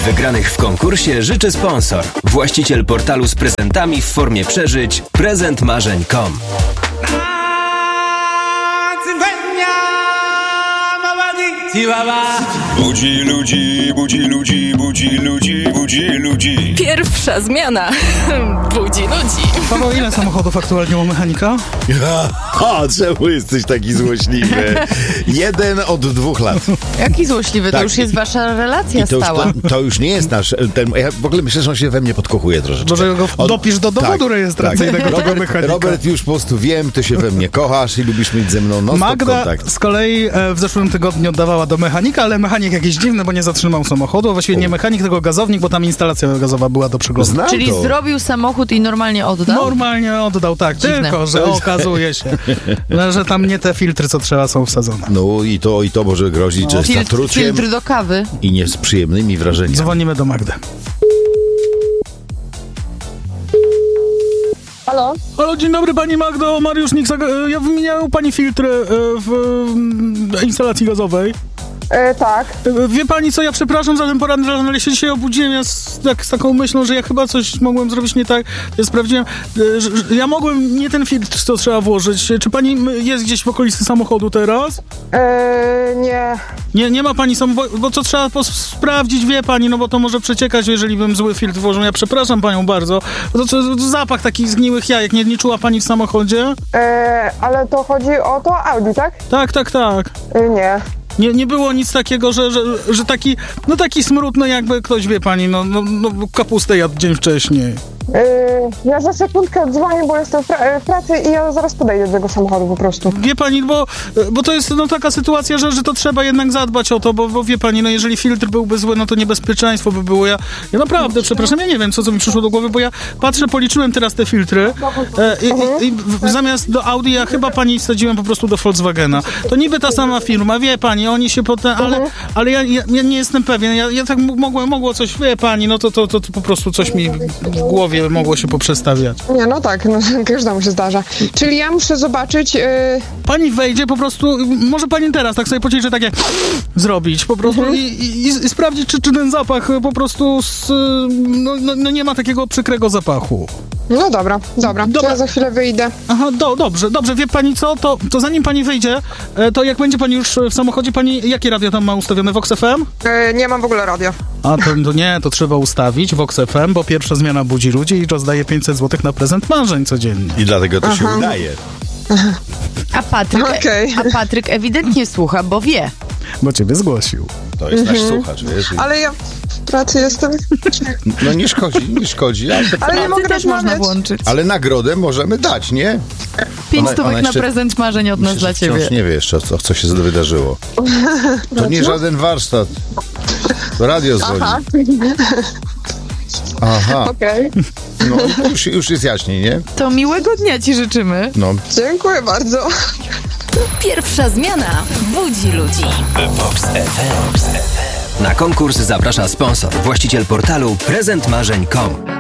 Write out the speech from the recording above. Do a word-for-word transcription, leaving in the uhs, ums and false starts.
wygranych w konkursie życzy sponsor. Właściciel portalu z prezentami w formie przeżyć prezent marzeń kropka com. Budzi ludzi, budzi ludzi, budzi ludzi, budzi ludzi. Pierwsza zmiana budzi ludzi. Paweł, ile samochodów aktualnie u mechanika? A, czemu jesteś taki złośliwy? Jeden od dwóch lat. Jaki złośliwy? Tak. To już jest wasza relacja I to, już, stała. to, to już nie jest nasz... Ten, ja w ogóle myślę, że on się we mnie podkochuje troszeczkę. Może go On- dopisz do dowodu tak, rejestracyjnego tak. tego Robert, mechanika. Robert, już po prostu wiem, ty się we mnie kochasz i lubisz mieć ze mną non-stop Magda kontakt. z kolei e, w zeszłym tygodniu oddawała do mechanika, ale mechanik jakiś dziwny, bo nie zatrzymał samochodu. A właściwie nie mechanik, tylko gazownik, bo tam instalacja gazowa była do przeglądu. Znam Czyli to. zrobił samochód i normalnie oddał? Normalnie oddał, tak. Dziwne. Tylko, że okazuje się, że tam nie te filtry, co trzeba, są wsadzone. No i to, i to może grozić, że z Filtr, zatruciem filtr do kawy. i nie z przyjemnymi wrażeniami. Dzwonimy do Magdy. Halo? Halo, dzień dobry pani Magdo, Mariusz Niksa. Ja wymieniałem u pani filtry e, w e, instalacji gazowej. E, tak. E, Wie pani co, ja przepraszam za ten poranny raz, ale się dzisiaj obudziłem ja z, tak, z taką myślą, że ja chyba coś mogłem zrobić nie tak. Ja sprawdziłem, e, że, że ja mogłem nie ten filtr, co trzeba włożyć. Czy pani m, jest gdzieś w okolicy samochodu teraz? E, nie. Nie, nie ma pani samochodu, bo to trzeba pos- sprawdzić, wie pani, no bo to może przeciekać, jeżeli bym zły filtr włożył. Ja przepraszam panią bardzo. To, to, to zapach takich zgniłych jajek, nie, nie czuła pani w samochodzie? E, ale to chodzi o to Audi, tak? Tak, tak, tak. E, nie. Nie, nie było nic takiego, że, że, że taki, no taki smród, no jakby ktoś, wie pani, no, no, no kapustę jadł dzień wcześniej. E, ja za sekundkę dzwonię, bo jestem w, pra- w pracy i ja zaraz podejdę do tego samochodu po prostu. Wie pani, bo, bo to jest no taka sytuacja, że, że to trzeba jednak zadbać o to, bo, bo wie pani, no jeżeli filtr byłby zły, no to niebezpieczeństwo by było. Ja, ja naprawdę, przepraszam, ja nie wiem, co, co mi przyszło do głowy, bo ja patrzę, policzyłem teraz te filtry e, i, i, i w, zamiast do Audi ja chyba pani wsadziłem po prostu do Volkswagena. To niby ta sama firma, wie pani, oni się potem, ale, ale ja, ja, ja nie jestem pewien, ja, ja tak mogło, mogło coś, wie pani, no to, to, to, to po prostu coś mi w głowie mogło się poprzestawiać. Nie, no tak, no, każdemu się zdarza. Czyli ja muszę zobaczyć... E, Pani wejdzie po prostu, może pani teraz tak sobie poćwiczyć, takie zrobić po prostu i, i, i sprawdzić, czy, czy ten zapach po prostu z, no, no, no nie ma takiego przykrego zapachu. no dobra, dobra, Dobra. to ja za chwilę wyjdę. Aha, do, dobrze, dobrze, wie pani co, to, to zanim pani wyjdzie, e, to jak będzie pani już w samochodzie, pani jakie radio tam ma ustawione, Vox F M? E, nie mam w ogóle radia. A to, to nie, to trzeba ustawić Vox F M, bo pierwsza zmiana budzi ludzi i rozdaje pięćset złotych na prezent marzeń codziennie. I dlatego to się udaje. A Patryk, Okej. a Patryk ewidentnie słucha, bo wie. Bo ciebie zgłosił. To jest nasz słuchacz, wiesz? Ale ja w pracy jestem. No nie szkodzi, nie szkodzi, ale, Ale nie mogę Ty też można rozmawiać. włączyć. ale nagrodę możemy dać, nie? Pięć Ona- stówek ona na jeszcze- prezent marzeń od nas Myślę, dla że ciebie. wciąż nie wie jeszcze, co, co się wydarzyło. To nie żaden warsztat. To radio dzwoni. Aha, Aha. okej. No już, już jest jaśniej, nie? To miłego dnia ci życzymy. No. Dziękuję bardzo. Pierwsza zmiana budzi ludzi. Vox F M. Na konkurs zaprasza sponsor. Właściciel portalu prezent marzeń kropka com.